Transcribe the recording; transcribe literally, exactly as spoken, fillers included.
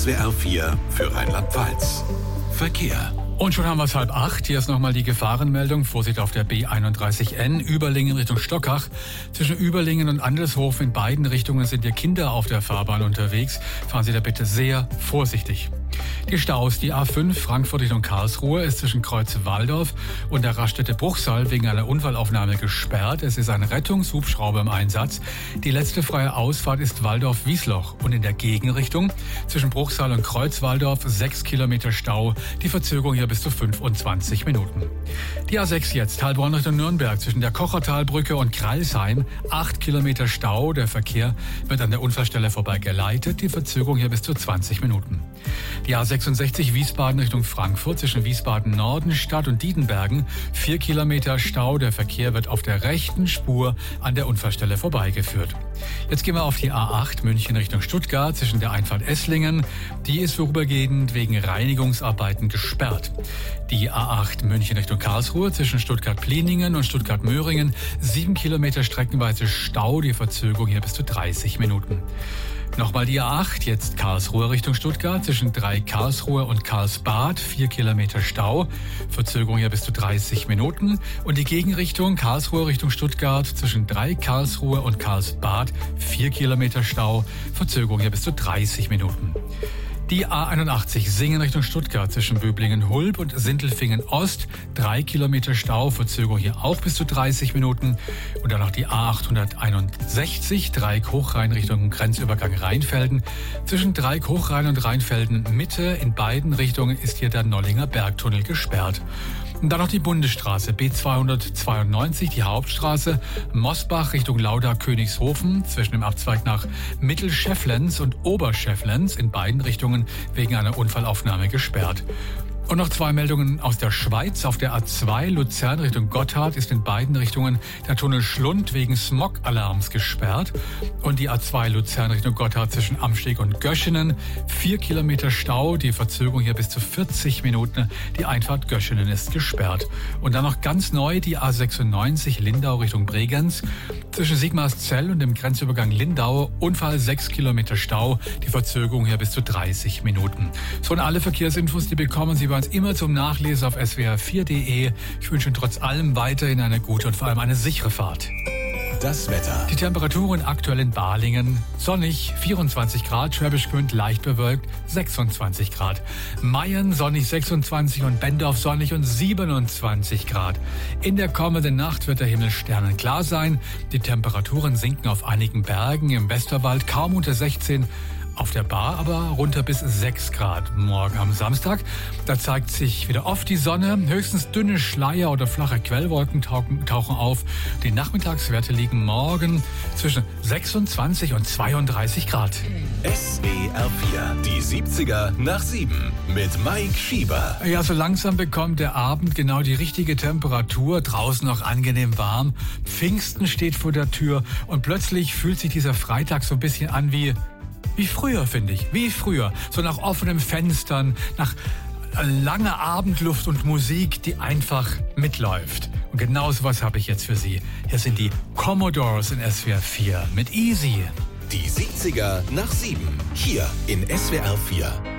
S W R vier für Rheinland-Pfalz. Verkehr. Und schon haben wir es halb acht. Hier ist nochmal die Gefahrenmeldung. Vorsicht auf der B einunddreißig N, Überlingen Richtung Stockach. Zwischen Überlingen und Andelshofen in beiden Richtungen sind hier Kinder auf der Fahrbahn unterwegs. Fahren Sie da bitte sehr vorsichtig. Die Staus, die A fünf Frankfurt Richtung Karlsruhe ist zwischen Kreuz Walldorf und der Raststätte Bruchsal wegen einer Unfallaufnahme gesperrt. Es ist ein Rettungshubschrauber im Einsatz. Die letzte freie Ausfahrt ist Walldorf-Wiesloch und in der Gegenrichtung zwischen Bruchsal und Kreuz Walldorf sechs Kilometer Stau. Die Verzögerung hier bis zu fünfundzwanzig Minuten. Die A sechs jetzt, Heilbronn Richtung Nürnberg zwischen der Kochertalbrücke und Kreilsheim acht Kilometer Stau. Der Verkehr wird an der Unfallstelle vorbei geleitet. Die Verzögerung hier bis zu zwanzig Minuten. Die A sechsundsechzig Wiesbaden Richtung Frankfurt zwischen Wiesbaden Nordenstadt und Diedenbergen vier Kilometer Stau. Der Verkehr wird auf der rechten Spur an der Unfallstelle vorbeigeführt. Jetzt gehen wir auf die A acht München Richtung Stuttgart zwischen der Einfahrt Esslingen. Die ist vorübergehend wegen Reinigungsarbeiten gesperrt. Die A acht München Richtung Karlsruhe zwischen Stuttgart-Pliningen und Stuttgart-Möhringen sieben Kilometer streckenweise Stau. Die Verzögerung hier bis zu dreißig Minuten. Nochmal die A acht, jetzt Karlsruhe Richtung Stuttgart, zwischen drei Karlsruhe und Karlsbad, vier Kilometer Stau, Verzögerung hier bis zu dreißig Minuten. Und die Gegenrichtung Karlsruhe Richtung Stuttgart, zwischen drei Karlsruhe und Karlsbad, vier Kilometer Stau, Verzögerung hier bis zu dreißig Minuten. Die A einundachtzig Singen Richtung Stuttgart zwischen Böblingen-Hulb und Sindelfingen-Ost. Drei Kilometer Stau, Verzögerung hier auch bis zu dreißig Minuten. Und dann noch die A achthunderteinundsechzig Dreieck-Hochrhein Richtung Grenzübergang Rheinfelden. Zwischen Dreieck-Hochrhein und Rheinfelden Mitte in beiden Richtungen ist hier der Nollinger Bergtunnel gesperrt. Und dann noch die Bundesstraße B zweihundertzweiundneunzig, die Hauptstraße Mosbach Richtung Lauda-Königshofen zwischen dem Abzweig nach Mittelschefflenz und Oberschefflenz in beiden Richtungen wegen einer Unfallaufnahme gesperrt. Und noch zwei Meldungen aus der Schweiz. Auf der A zwei Luzern Richtung Gotthard ist in beiden Richtungen der Tunnel Schlund wegen Smog-Alarms gesperrt. Und die A zwei Luzern Richtung Gotthard zwischen Amsteg und Göschenen. Vier Kilometer Stau, die Verzögerung hier bis zu vierzig Minuten. Die Einfahrt Göschenen ist gesperrt. Und dann noch ganz neu die A sechsundneunzig Lindau Richtung Bregenz. Zwischen Sigmarszell und dem Grenzübergang Lindau Unfall sechs Kilometer Stau. Die Verzögerung hier bis zu dreißig Minuten. So, und alle Verkehrsinfos, die bekommen Sie bei uns immer zum Nachlesen auf S W R vier Punkt de. Ich wünsche Ihnen trotz allem weiterhin eine gute und vor allem eine sichere Fahrt. Das Wetter. Die Temperaturen aktuell in Balingen sonnig vierundzwanzig Grad, Schwäbisch Gmünd leicht bewölkt sechsundzwanzig Grad. Mayen sonnig sechsundzwanzig und Bendorf sonnig und siebenundzwanzig Grad. In der kommenden Nacht wird der Himmel sternenklar sein. Die Temperaturen sinken auf einigen Bergen im Westerwald kaum unter sechzehn. Auf der Bar aber runter bis sechs Grad. Morgen am Samstag, da zeigt sich wieder oft die Sonne. Höchstens dünne Schleier oder flache Quellwolken tauchen, tauchen auf. Die Nachmittagswerte liegen morgen zwischen sechsundzwanzig und zweiunddreißig Grad. S W R vier, die siebziger nach sieben mit Mike Schieber. Ja, so langsam bekommt der Abend genau die richtige Temperatur. Draußen noch angenehm warm. Pfingsten steht vor der Tür und plötzlich fühlt sich dieser Freitag so ein bisschen an wie Wie früher, finde ich. Wie früher. So nach offenen Fenstern, nach langer Abendluft und Musik, die einfach mitläuft. Und genau so was habe ich jetzt für Sie. Hier sind die Commodores in S W R vier mit Easy. Die siebziger nach sieben. Hier in S W R vier.